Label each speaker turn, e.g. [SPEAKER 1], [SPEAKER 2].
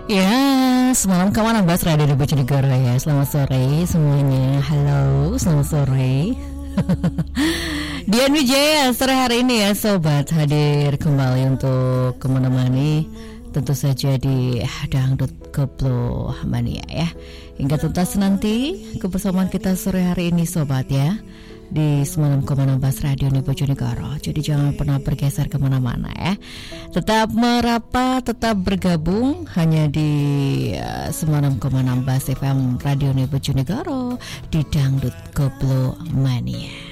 [SPEAKER 1] Ya, semalam kawan Ambas Radio di Bojonegoro ya. Selamat sore semuanya. Halo, selamat sore. Dian Wijaya sore hari ini ya sobat hadir kembali untuk menemani tentu saja di Dangdut Koplo Mania ya. Hingga tuntas nanti kebersamaan kita sore hari ini sobat ya di 96,16 Radio Bojonegoro. Jadi jangan pernah bergeser kemana-mana ya. Tetap merapat, tetap bergabung hanya di 96,16 FM Radio Bojonegoro di Dangdut Koplo Mania.